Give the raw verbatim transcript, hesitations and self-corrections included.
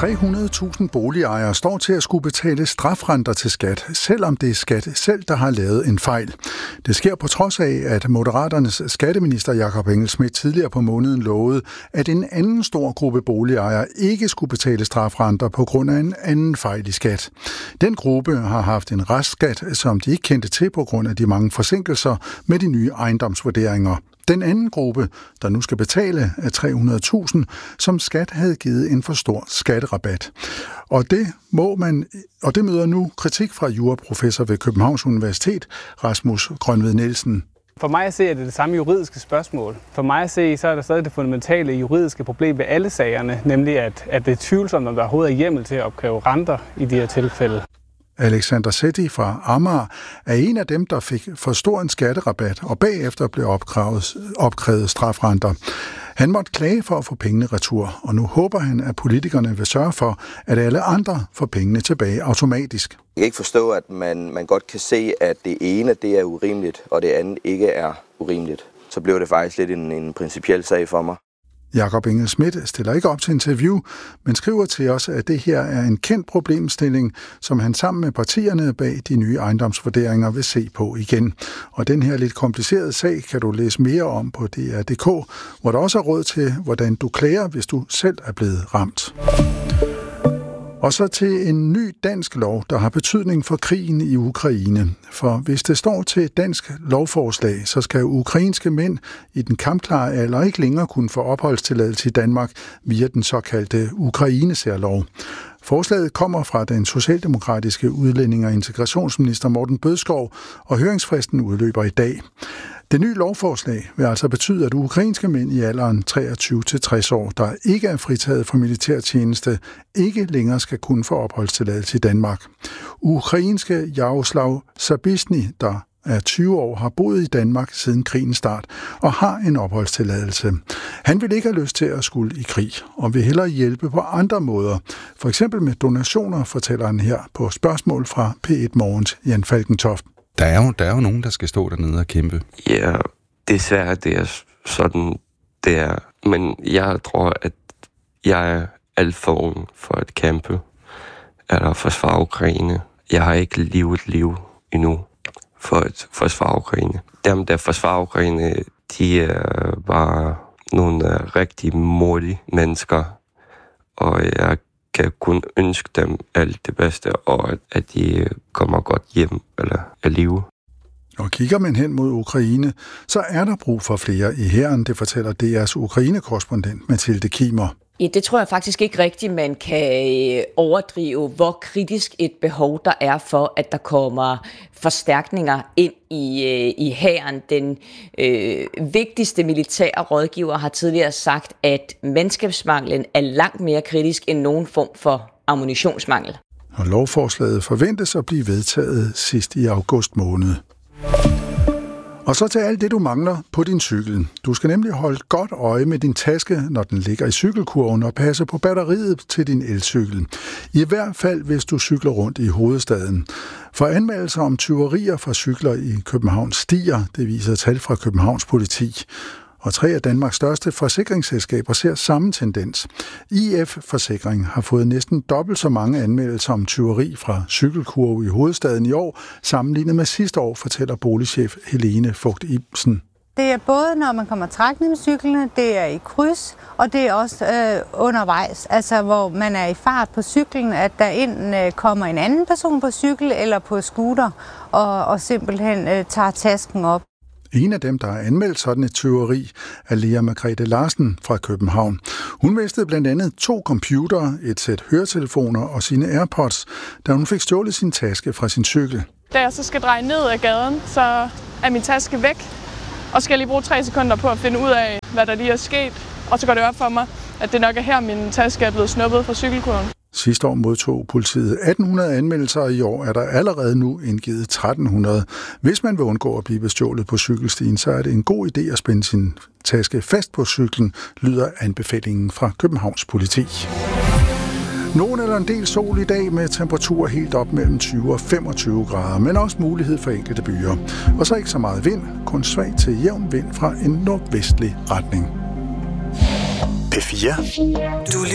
tre hundrede tusind boligejere står til at skulle betale strafrenter til skat, selvom det er skat selv, der har lavet en fejl. Det sker på trods af, at Moderaternes skatteminister Jakob Engel-Schmidt tidligere på måneden lovede, at en anden stor gruppe boligejere ikke skulle betale strafrenter på grund af en anden fejl i skat. Den gruppe har haft en restskat, som de ikke kendte til på grund af de mange forsinkelser med de nye ejendomsvurderinger. Den anden gruppe, der nu skal betale, er tre hundrede tusind, som skat havde givet en for stor skatterabat. Og det må man, og det møder nu kritik fra juraprofessor ved Københavns Universitet, Rasmus Grønved Nielsen. For mig at se, er det det samme juridiske spørgsmål. For mig at se, så er der stadig det fundamentale juridiske problem ved alle sagerne, nemlig at, at det er tvivlsomt, om der overhovedet er hjemmel til at opkræve renter i de her tilfælde. Alexander Setti fra Amager er en af dem, der fik for stor en skatterabat og bagefter blev opkrævet, opkrævet strafrenter. Han måtte klage for at få pengene retur, og nu håber han, at politikerne vil sørge for, at alle andre får pengene tilbage automatisk. Jeg kan ikke forstå, at man, man godt kan se, at det ene det er urimeligt, og det andet ikke er urimeligt. Så blev det faktisk lidt en, en principiel sag for mig. Jakob Engel-Schmidt stiller ikke op til interview, men skriver til os, at det her er en kendt problemstilling, som han sammen med partierne bag de nye ejendomsvurderinger vil se på igen. Og den her lidt komplicerede sag kan du læse mere om på D R punktum D K, hvor der også er råd til, hvordan du klager, hvis du selv er blevet ramt. Og så til en ny dansk lov, der har betydning for krigen i Ukraine. For hvis det står til et dansk lovforslag, så skal ukrainske mænd i den kampklare alder ikke længere kunne få opholdstilladelse i Danmark via den såkaldte Ukraine-særlov. Forslaget kommer fra den socialdemokratiske udlænding- og integrationsminister Morten Bødskov, og høringsfristen udløber i dag. Det nye lovforslag vil altså betyde, at ukrainske mænd i alderen treogtyve til tres år, der ikke er fritaget fra militærtjeneste, ikke længere skal kunne få opholdstilladelse i Danmark. Ukrainske Jaroslav Sabisny, der er tyve år, har boet i Danmark siden krigens start og har en opholdstilladelse. Han vil ikke have lyst til at skulle i krig og vil hellere hjælpe på andre måder. For eksempel med donationer, fortæller han her på spørgsmål fra P et Morgens Jan Falkentoft. Der er, jo, der er jo nogen, der skal stå dernede og kæmpe. Ja, desværre det er sådan, det er. Men jeg tror, at jeg er alt for ung for at kæmpe eller forsvare Ukraine. Jeg har ikke levet liv endnu for at forsvare Ukraine. Dem, der forsvarer Ukraine, de er bare nogle rigtig modige mennesker, og jeg kan kun ønske dem alt det bedste, og at de kommer godt hjem eller af live. Og kigger man hen mod Ukraine, så er der brug for flere i hæren, det fortæller D R's Ukraine-korrespondent Mathilde Kimer. Ja, det tror jeg faktisk ikke rigtigt, man kan overdrive, hvor kritisk et behov der er for, at der kommer forstærkninger ind i, i hæren. Den øh, vigtigste militære rådgiver har tidligere sagt, at mandskabsmanglen er langt mere kritisk end nogen form for ammunitionsmangel. Og lovforslaget forventes at blive vedtaget sidst i august måned. Og så til alt det, du mangler på din cykel. Du skal nemlig holde godt øje med din taske, når den ligger i cykelkurven, og passe på batteriet til din elcykel. I hvert fald, hvis du cykler rundt i hovedstaden. For anmeldelser om tyverier fra cykler i København stiger, det viser tal fra Københavns politi. Og tre af Danmarks største forsikringsselskaber ser samme tendens. I F Forsikring har fået næsten dobbelt så mange anmeldelser om tyveri fra cykelkurve i hovedstaden i år, sammenlignet med sidste år, fortæller boligchef Helene Vogt Ibsen. Det er både, når man kommer trækkende med cyklerne, det er i kryds, og det er også øh, undervejs, altså hvor man er i fart på cyklen, at der enten øh, kommer en anden person på cykel eller på scooter, og, og simpelthen øh, tager tasken op. En af dem, der har anmeldt sådan et tyveri, er Lea Margrethe Larsen fra København. Hun mistede blandt andet to computere, et sæt høretelefoner og sine AirPods, da hun fik stjålet sin taske fra sin cykel. Da jeg så skal dreje ned ad gaden, så er min taske væk, og skal lige bruge tre sekunder på at finde ud af, hvad der lige er sket. Og så går det op for mig, at det nok er her, min taske er blevet snuppet fra cykelkurven. Sidste år modtog politiet atten hundrede anmeldelser, og i år er der allerede nu indgivet tretten hundrede. Hvis man vil undgå at blive bestjålet på cykelstien, så er det en god idé at spænde sin taske fast på cyklen, lyder anbefalingen fra Københavns politi. Nogen eller en del sol i dag med temperaturer helt op mellem tyve og femogtyve grader, men også mulighed for enkelte byer. Og så ikke så meget vind, kun svag til jævn vind fra en nordvestlig retning. P fire. Du